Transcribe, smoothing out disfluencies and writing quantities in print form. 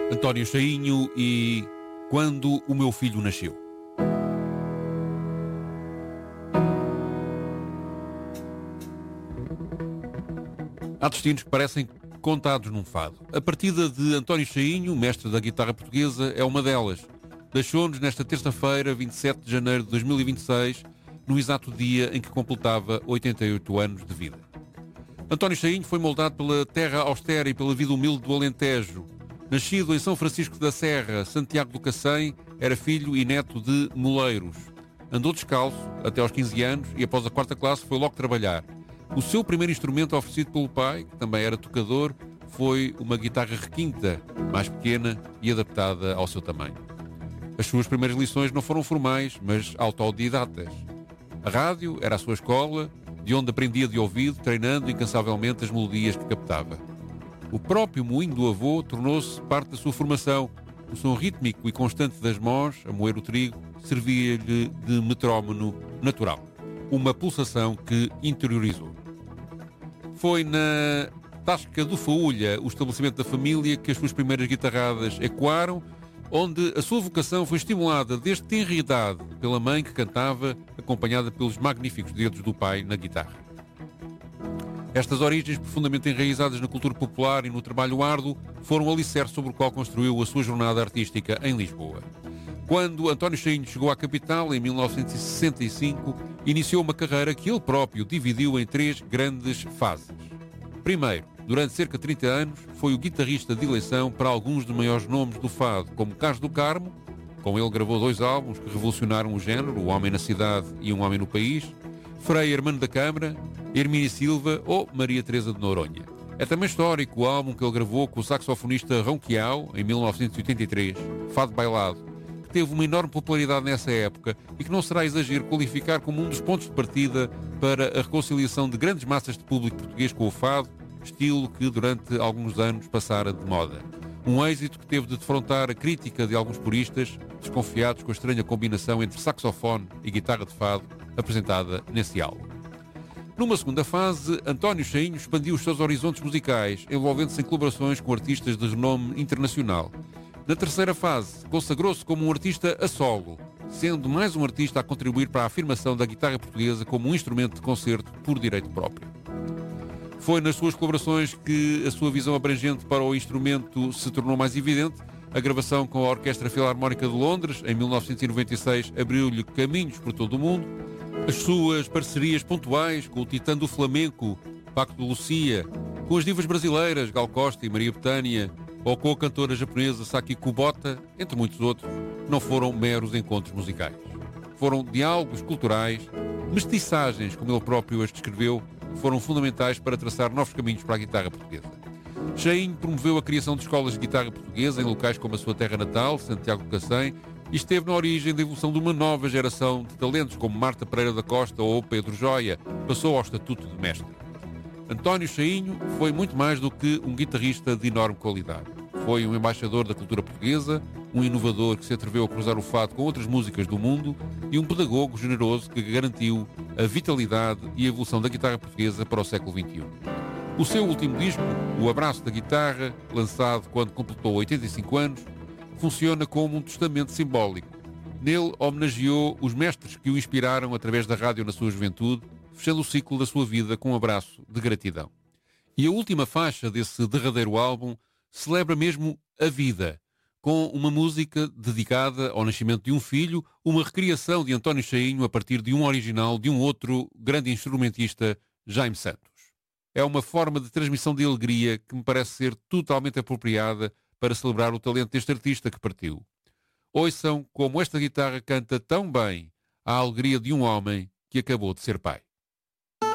António Chainho e Quando o Meu Filho Nasceu. Há destinos que parecem contados num fado. A partida de António Chainho, mestre da guitarra portuguesa, é uma delas. Deixou-nos nesta terça-feira, 27 de janeiro de 2026, no exato dia em que completava 88 anos de vida. António Chainho foi moldado pela terra austera e pela vida humilde do Alentejo. Nascido em São Francisco da Serra, Santiago do Cacém, era filho e neto de moleiros. Andou descalço até aos 15 anos e após a 4ª classe foi logo trabalhar. O seu primeiro instrumento oferecido pelo pai, que também era tocador, foi uma guitarra requinta, mais pequena e adaptada ao seu tamanho. As suas primeiras lições não foram formais, mas autodidatas. A rádio era a sua escola, de onde aprendia de ouvido, treinando incansavelmente as melodias que captava. O próprio moinho do avô tornou-se parte da sua formação. O som rítmico e constante das mãos, a moer o trigo, servia-lhe de metrónomo natural. Uma pulsação que interiorizou. Foi na Tasca do Faúlha, o estabelecimento da família, que as suas primeiras guitarradas ecoaram, onde a sua vocação foi estimulada desde tenra idade pela mãe que cantava, acompanhada pelos magníficos dedos do pai na guitarra. Estas origens, profundamente enraizadas na cultura popular e no trabalho árduo, foram o alicerce sobre o qual construiu a sua jornada artística em Lisboa. Quando António Chainho chegou à capital, em 1965, iniciou uma carreira que ele próprio dividiu em 3 grandes fases. Primeiro, durante cerca de 30 anos, foi o guitarrista de eleição para alguns dos maiores nomes do fado, como Carlos do Carmo. Com ele gravou 2 álbuns que revolucionaram o género, O Homem na Cidade e Um Homem no País, Frei Hermano da Câmara, Hermínia Silva ou Maria Teresa de Noronha. É também histórico o álbum que ele gravou com o saxofonista Ronquial, em 1983, Fado Bailado, que teve uma enorme popularidade nessa época e que não será exagero qualificar como um dos pontos de partida para a reconciliação de grandes massas de público português com o fado, estilo que durante alguns anos passara de moda. Um êxito que teve de defrontar a crítica de alguns puristas, desconfiados com a estranha combinação entre saxofone e guitarra de fado apresentada nesse álbum. Numa segunda fase, António Chainho expandiu os seus horizontes musicais, envolvendo-se em colaborações com artistas de renome internacional. Na terceira fase, consagrou-se como um artista a solo, sendo mais um artista a contribuir para a afirmação da guitarra portuguesa como um instrumento de concerto por direito próprio. Foi nas suas colaborações que a sua visão abrangente para o instrumento se tornou mais evidente. A gravação com a Orquestra Filarmónica de Londres, em 1996, abriu-lhe caminhos por todo o mundo. As suas parcerias pontuais com o titã do flamenco, Paco de Lucia, com as divas brasileiras, Gal Costa e Maria Bethânia, ou com a cantora japonesa Saki Kubota, entre muitos outros, não foram meros encontros musicais. Foram diálogos culturais, mestiçagens, como ele próprio as descreveu, que foram fundamentais para traçar novos caminhos para a guitarra portuguesa. Chainho promoveu a criação de escolas de guitarra portuguesa em locais como a sua terra natal, Santiago do Cacém, e esteve na origem da evolução de uma nova geração de talentos como Marta Pereira da Costa ou Pedro Joia, passou ao estatuto de mestre. António Chainho foi muito mais do que um guitarrista de enorme qualidade. Foi um embaixador da cultura portuguesa, um inovador que se atreveu a cruzar o fado com outras músicas do mundo e um pedagogo generoso que garantiu a vitalidade e a evolução da guitarra portuguesa para o século XXI. O seu último disco, O Abraço da Guitarra, lançado quando completou 85 anos, funciona como um testamento simbólico. Nele homenageou os mestres que o inspiraram através da rádio na sua juventude, fechando o ciclo da sua vida com um abraço de gratidão. E a última faixa desse derradeiro álbum celebra mesmo a vida, com uma música dedicada ao nascimento de um filho, uma recriação de António Chainho a partir de um original de um outro grande instrumentista, Jaime Santos. É uma forma de transmissão de alegria que me parece ser totalmente apropriada para celebrar o talento deste artista que partiu. Ouçam como esta guitarra canta tão bem a alegria de um homem que acabou de ser pai.